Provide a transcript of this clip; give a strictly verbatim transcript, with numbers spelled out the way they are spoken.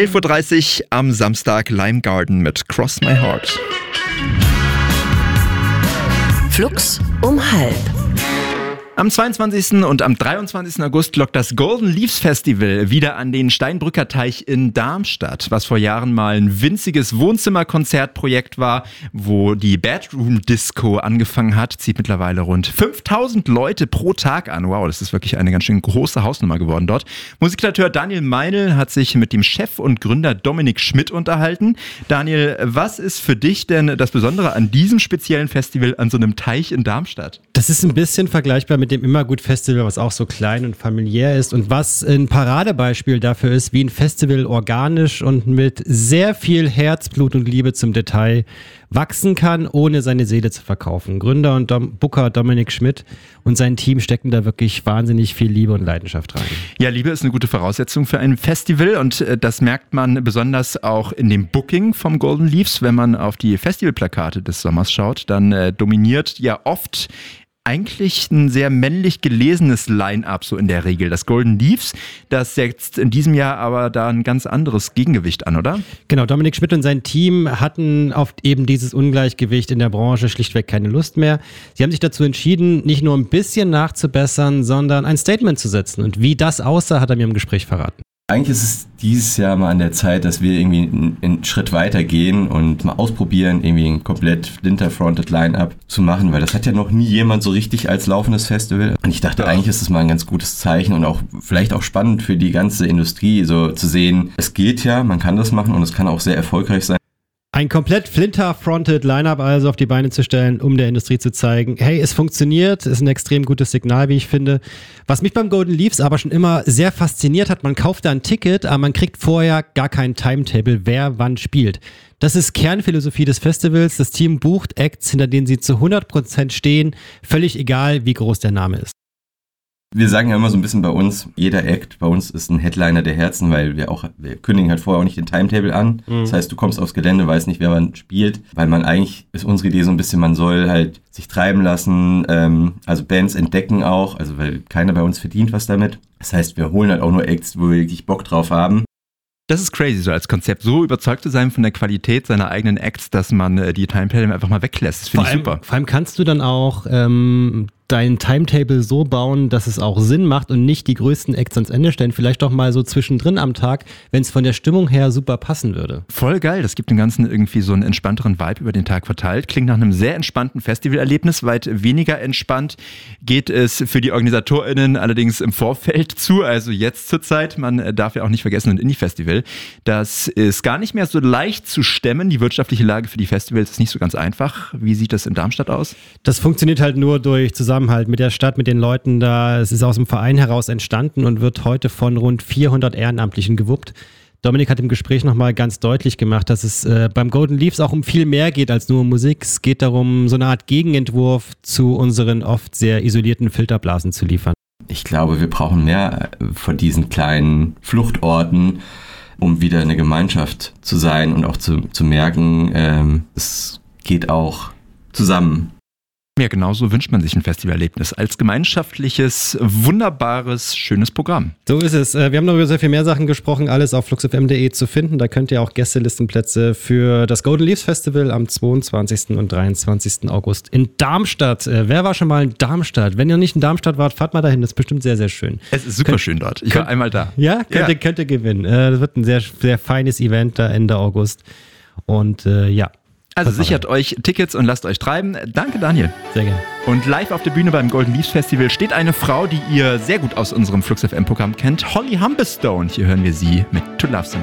elf Uhr dreißig am Samstag Lime Garden mit Cross My Heart. Flux um halb. Am zweiundzwanzigsten und am dreiundzwanzigsten August lockt das Golden Leaves Festival wieder an den Steinbrücker Teich in Darmstadt, was vor Jahren mal ein winziges Wohnzimmerkonzertprojekt war, wo die Bedroom Disco angefangen hat, zieht mittlerweile rund fünftausend Leute pro Tag an. Wow, das ist wirklich eine ganz schön große Hausnummer geworden dort. Musikredakteur Daniel Meinl hat sich mit dem Chef und Gründer Dominik Schmidt unterhalten. Daniel, was ist für dich denn das Besondere an diesem speziellen Festival an so einem Teich in Darmstadt? Das ist ein bisschen vergleichbar mit dem Immergut-Festival, was auch so klein und familiär ist und was ein Paradebeispiel dafür ist, wie ein Festival organisch und mit sehr viel Herzblut und Liebe zum Detail wachsen kann, ohne seine Seele zu verkaufen. Gründer und Dom- Booker Dominik Schmidt und sein Team stecken da wirklich wahnsinnig viel Liebe und Leidenschaft rein. Ja, Liebe ist eine gute Voraussetzung für ein Festival und das merkt man besonders auch in dem Booking vom Golden Leaves. Wenn man auf die Festivalplakate des Sommers schaut, dann äh, dominiert ja oft eigentlich ein sehr männlich gelesenes Line-Up, so in der Regel. Das Golden Leaves, das setzt in diesem Jahr aber da ein ganz anderes Gegengewicht an, oder? Genau, Dominik Schmidt und sein Team hatten auf eben dieses Ungleichgewicht in der Branche schlichtweg keine Lust mehr. Sie haben sich dazu entschieden, nicht nur ein bisschen nachzubessern, sondern ein Statement zu setzen. Und wie das aussah, hat er mir im Gespräch verraten. Eigentlich ist es dieses Jahr mal an der Zeit, dass wir irgendwie einen, einen Schritt weiter gehen und mal ausprobieren, irgendwie ein komplett flinter-fronted Line-Up zu machen, weil das hat ja noch nie jemand so richtig als laufendes Festival. Und ich dachte, eigentlich ist das mal ein ganz gutes Zeichen und auch vielleicht auch spannend für die ganze Industrie, so zu sehen, es geht ja, man kann das machen und es kann auch sehr erfolgreich sein. Ein komplett flinter-fronted Line-Up also auf die Beine zu stellen, um der Industrie zu zeigen, hey, es funktioniert, ist ein extrem gutes Signal, wie ich finde. Was mich beim Golden Leaves aber schon immer sehr fasziniert hat, man kauft da ein Ticket, aber man kriegt vorher gar kein Timetable, wer wann spielt. Das ist Kernphilosophie des Festivals. Das Team bucht Acts, hinter denen sie zu hundert Prozent stehen, völlig egal, wie groß der Name ist. Wir sagen ja immer so ein bisschen bei uns, jeder Act bei uns ist ein Headliner der Herzen, weil wir auch, wir kündigen halt vorher auch nicht den Timetable an. Mhm. Das heißt, du kommst aufs Gelände, weißt nicht, wer man spielt, weil man eigentlich, ist unsere Idee so ein bisschen, man soll halt sich treiben lassen, ähm, also Bands entdecken auch, also weil keiner bei uns verdient was damit. Das heißt, wir holen halt auch nur Acts, wo wir wirklich Bock drauf haben. Das ist crazy, so als Konzept, so überzeugt zu sein von der Qualität seiner eigenen Acts, dass man äh, die Timetable einfach mal weglässt. Das finde ich super. Vor allem kannst du dann auch ähm, dein Timetable so bauen, dass es auch Sinn macht und nicht die größten Acts ans Ende stellen. Vielleicht doch mal so zwischendrin am Tag, wenn es von der Stimmung her super passen würde. Voll geil, das gibt dem Ganzen irgendwie so einen entspannteren Vibe über den Tag verteilt. Klingt nach einem sehr entspannten Festivalerlebnis. Weit weniger entspannt geht es für die OrganisatorInnen allerdings im Vorfeld zu, also jetzt zur Zeit. Man darf ja auch nicht vergessen, ein Indie-Festival, das ist gar nicht mehr so leicht zu stemmen. Die wirtschaftliche Lage für die Festivals ist nicht so ganz einfach. Wie sieht das in Darmstadt aus? Das funktioniert halt nur durch Zusammenhalt mit der Stadt, mit den Leuten da. Es ist aus dem Verein heraus entstanden und wird heute von rund vierhundert Ehrenamtlichen gewuppt. Dominik hat im Gespräch nochmal ganz deutlich gemacht, dass es äh, beim Golden Leaves auch um viel mehr geht als nur um Musik. Es geht darum, so eine Art Gegenentwurf zu unseren oft sehr isolierten Filterblasen zu liefern. Ich glaube, wir brauchen mehr von diesen kleinen Fluchtorten, um wieder eine Gemeinschaft zu sein und auch zu, zu merken, ähm, es geht auch zusammen. Ja, genau so wünscht man sich ein Festivalerlebnis als gemeinschaftliches, wunderbares, schönes Programm. So ist es. Wir haben noch über sehr viel mehr Sachen gesprochen, alles auf flux f m punkt de zu finden. Da könnt ihr auch Gästelistenplätze für das Golden Leaves Festival am zweiundzwanzigsten und dreiundzwanzigsten August in Darmstadt. Wer war schon mal in Darmstadt? Wenn ihr nicht in Darmstadt wart, fahrt mal dahin. Das ist bestimmt sehr, sehr schön. Es ist super Könnt, schön dort. Ich könnt, war einmal da. Ja, könnt, ja. Ihr, könnt ihr gewinnen. Das wird ein sehr, sehr feines Event da Ende August. Und äh, ja. Also sichert euch Tickets und lasst euch treiben. Danke, Daniel. Sehr gerne. Und live auf der Bühne beim Golden Leaves Festival steht eine Frau, die ihr sehr gut aus unserem Flux F M Programm kennt, Holly Humberstone. Hier hören wir sie mit To Love Somebody.